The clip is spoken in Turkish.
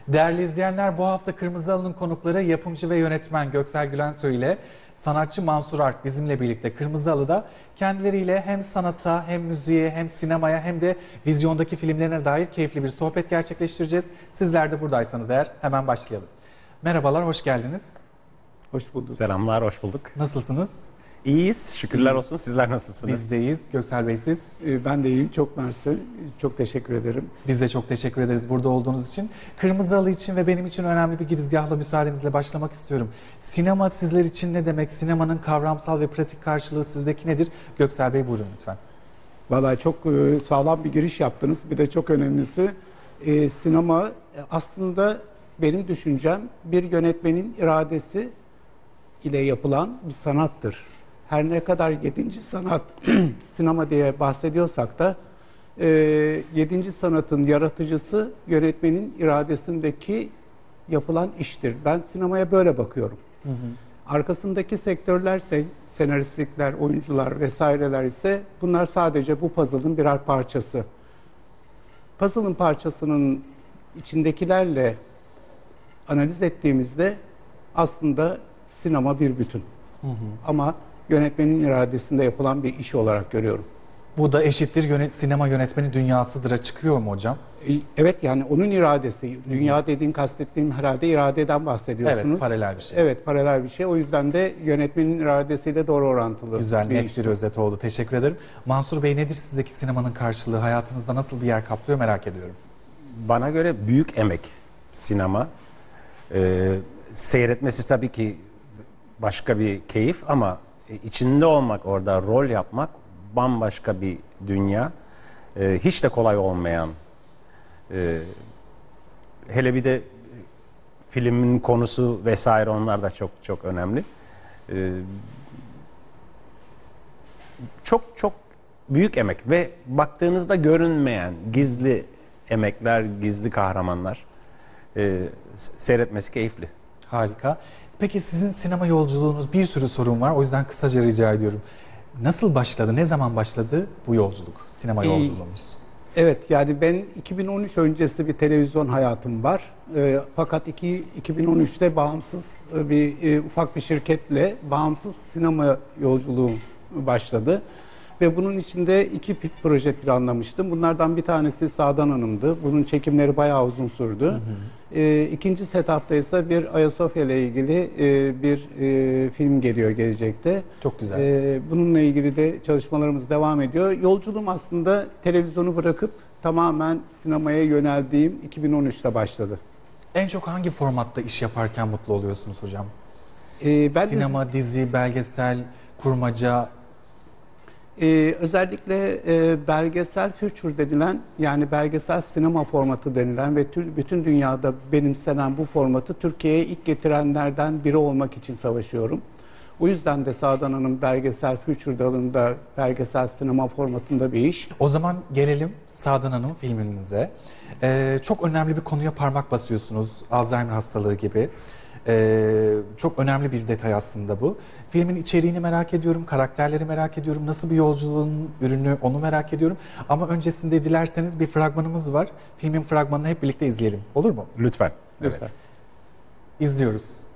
Değerli izleyenler, bu hafta Kırmızı Halı'nın konukları yapımcı ve yönetmen Göksel Gülensoy ile sanatçı Mansur Ark bizimle birlikte Kırmızı Halı'da kendileriyle hem sanata hem müziğe hem sinemaya hem de vizyondaki filmlerine dair keyifli bir sohbet gerçekleştireceğiz. Sizler de buradaysanız eğer hemen başlayalım. Merhabalar, hoş geldiniz. Hoş bulduk. Selamlar, hoş bulduk. Nasılsınız? İyiyiz, şükürler olsun. Sizler nasılsınız? Biz de iyiyiz. Göksel Bey siz? Ben de iyiyim. Çok mersi. Çok teşekkür ederim. Biz de çok teşekkür ederiz burada olduğunuz için. Kırmızı Halı için ve benim için önemli bir girizgahla müsaadenizle başlamak istiyorum. Sinema sizler için ne demek? Sinemanın kavramsal ve pratik karşılığı sizdeki nedir? Göksel Bey buyurun lütfen. Vallahi çok sağlam bir giriş yaptınız. Bir de çok önemlisi sinema aslında benim düşüncem bir yönetmenin iradesi ile yapılan bir sanattır. Her ne kadar yedinci sanat sinema diye bahsediyorsak da yedinci sanatın yaratıcısı yönetmenin iradesindeki yapılan iştir. Ben sinemaya böyle bakıyorum. Hı hı. Arkasındaki sektörlerse senaristlikler, oyuncular vesaireler ise bunlar sadece bu puzzle'ın birer parçası. Puzzle'ın parçasının içindekilerle analiz ettiğimizde aslında sinema bir bütün. Hı hı. Ama yönetmenin iradesinde yapılan bir iş olarak görüyorum. Bu da eşittir sinema yönetmeni dünyasıdır'a çıkıyor mu hocam? Evet, yani onun iradesi. Dünya dediğin, kastettiğim herhalde iradeden bahsediyorsunuz. Evet, paralel bir şey. Evet, paralel bir şey. O yüzden de yönetmenin iradesiyle doğru orantılı. Güzel, net iştir. bir özet oldu. Teşekkür ederim. Mansur Bey, nedir sizdeki sinemanın karşılığı? Hayatınızda nasıl bir yer kaplıyor merak ediyorum. Bana göre büyük emek sinema. Seyretmesi tabii ki başka bir keyif ama içinde olmak, orada rol yapmak bambaşka bir dünya. Hiç de kolay olmayan. Hele bir de filmin konusu vesaire, onlar da çok çok önemli. Çok çok büyük emek ve baktığınızda görünmeyen gizli emekler, gizli kahramanlar. Seyretmesi keyifli. Harika. Peki sizin sinema yolculuğunuz, bir sürü sorun var. O yüzden kısaca rica ediyorum. Nasıl başladı, ne zaman başladı bu yolculuk, sinema yolculuğumuz? Evet, yani ben 2013 öncesi bir televizyon hayatım var. Fakat 2013'te bağımsız ufak bir şirketle bağımsız sinema yolculuğum başladı. Ve bunun içinde iki proje planlamıştım. Bunlardan bir tanesi Sağdan Hanım'dı. Bunun çekimleri bayağı uzun sürdü. Hı hı. İkinci setup'ta ise bir Ayasofya ile ilgili bir film gelecekte. Çok güzel. Bununla ilgili de çalışmalarımız devam ediyor. Yolculuğum aslında televizyonu bırakıp tamamen sinemaya yöneldiğim 2013'te başladı. En çok hangi formatta iş yaparken mutlu oluyorsunuz hocam? Sinema, dizi, belgesel, kurmaca... Özellikle belgesel feature denilen, yani belgesel sinema formatı denilen ve bütün dünyada benimsenen bu formatı Türkiye'ye ilk getirenlerden biri olmak için savaşıyorum. O yüzden de Sağdan Hanım belgesel feature dalında belgesel sinema formatında bir iş. O zaman gelelim Sağdan Hanım filminize. Çok önemli bir konuya parmak basıyorsunuz, Alzheimer hastalığı gibi. Çok önemli bir detay aslında bu. Filmin içeriğini merak ediyorum, karakterleri merak ediyorum, nasıl bir yolculuğun ürünü onu merak ediyorum. Ama öncesinde dilerseniz bir fragmanımız var. Filmin fragmanını hep birlikte izleyelim. Olur mu? Lütfen. Lütfen. Evet. İzliyoruz.